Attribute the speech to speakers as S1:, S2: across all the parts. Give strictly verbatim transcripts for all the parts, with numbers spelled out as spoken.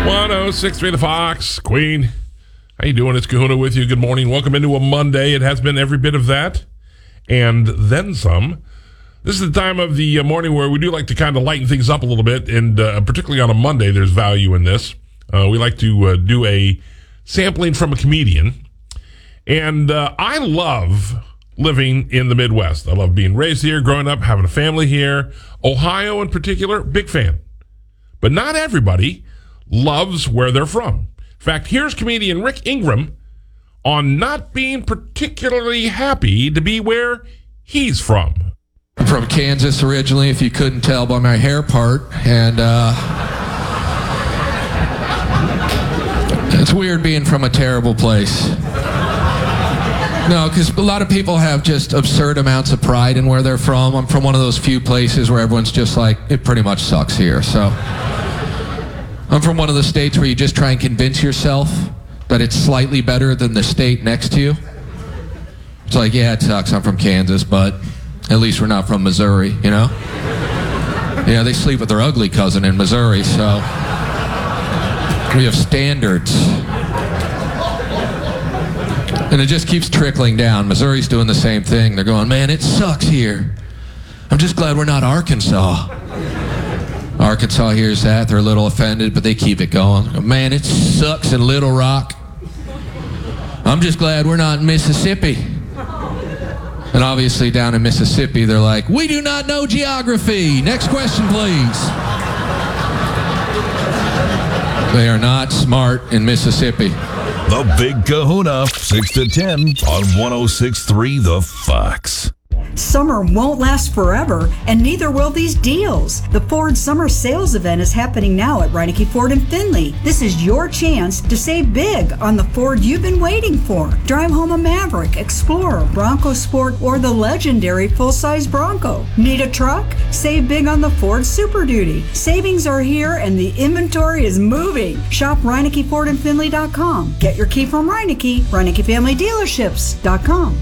S1: one oh six point three The Fox. Queen, how you doing? It's Kahuna with you. Good morning. Welcome into a Monday. It has been every bit of that and then some. This is the time of the morning where we do like to kind of lighten things up a little bit, and uh, particularly on a Monday, there's value in this. Uh, we like to uh, do a sampling from a comedian, and uh, I love living in the Midwest. I love being raised here, growing up, having a family here. Ohio in particular, big fan. But not everybody loves where they're from. In fact, here's comedian Rick Ingraham on not being particularly happy to be where he's from.
S2: I'm from Kansas originally, if you couldn't tell by my hair part, and uh, it's weird being from a terrible place. No, because a lot of people have just absurd amounts of pride in where they're from. I'm from one of those few places where everyone's just like, it pretty much sucks here, so... I'm from one of the states where you just try and convince yourself that it's slightly better than the state next to you. It's like, yeah, it sucks, I'm from Kansas, but at least we're not from Missouri, you know? Yeah, they sleep with their ugly cousin in Missouri, so we have standards. And it just keeps trickling down. Missouri's doing the same thing. They're going, man, it sucks here. I'm just glad we're not Arkansas. Arkansas hears that, they're a little offended, but they keep it going. Man, it sucks in Little Rock. I'm just glad we're not in Mississippi. And obviously down in Mississippi, they're like, we do not know geography. Next question, please. They are not smart in Mississippi.
S3: The Big Kahuna, six to ten on one oh six point three The Fox.
S4: Summer won't last forever, and neither will these deals. The Ford Summer Sales Event is happening now at Reineke Ford in Findlay. This is your chance to save big on the Ford you've been waiting for. Drive home a Maverick, Explorer, Bronco Sport, or the legendary full-size Bronco. Need a truck? Save big on the Ford Super Duty. Savings are here, and the inventory is moving. Shop Reineke Ford in Findlay dot com. Get your key from Reineke, Reineke Family Dealerships dot com.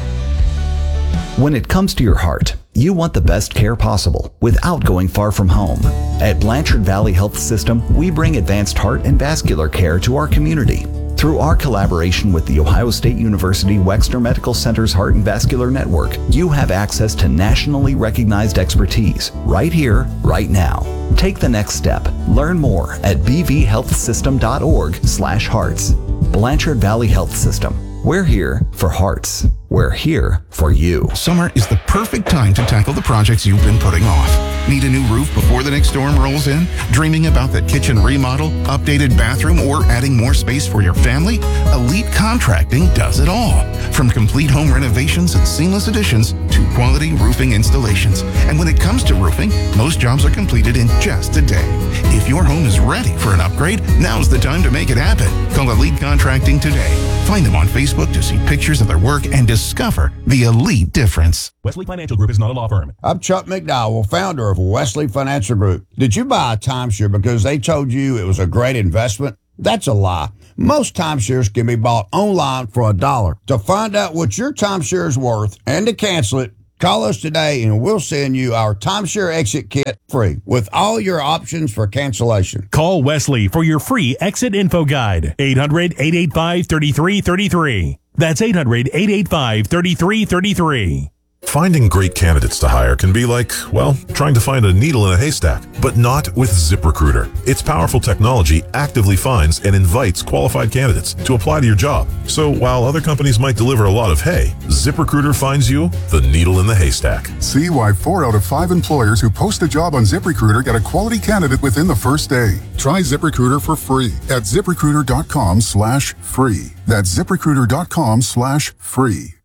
S5: When it comes to your heart, you want the best care possible without going far from home. At Blanchard Valley Health System, we bring advanced heart and vascular care to our community. Through our collaboration with the Ohio State University Wexner Medical Center's Heart and Vascular Network, you have access to nationally recognized expertise right here, right now. Take the next step. Learn more at b v health system dot org slash hearts. Blanchard Valley Health System. We're here for hearts. We're here for you.
S6: Summer is the perfect time to tackle the projects you've been putting off. Need a new roof before the next storm rolls in? Dreaming about that kitchen remodel, updated bathroom, or adding more space for your family? Elite Contracting does it all. From complete home renovations and seamless additions to quality roofing installations. And when it comes to roofing, most jobs are completed in just a day. If your home is ready for an upgrade, now's the time to make it happen. Call Elite Contracting today. Find them on Facebook to see pictures of their work and discover the elite difference.
S7: Wesley Financial Group is not a law firm.
S8: I'm Chuck McDowell, founder of Wesley Financial Group. Did you buy a timeshare because they told you it was a great investment? That's a lie. Most timeshares can be bought online for a dollar. To find out what your timeshare is worth and to cancel it, call us today and we'll send you our timeshare exit kit free with all your options for cancellation.
S7: Call Wesley for your free exit info guide. eight hundred, eight eight five, three three three three. That's eight hundred, eight eight five, three three three three.
S9: Finding great candidates to hire can be like, well, trying to find a needle in a haystack, but not with ZipRecruiter. Its powerful technology actively finds and invites qualified candidates to apply to your job. So while other companies might deliver a lot of hay, ZipRecruiter finds you the needle in the haystack.
S10: See why four out of five employers who post a job on ZipRecruiter get a quality candidate within the first day. Try ZipRecruiter for free at ZipRecruiter.com slash free. That's ZipRecruiter.com slash free.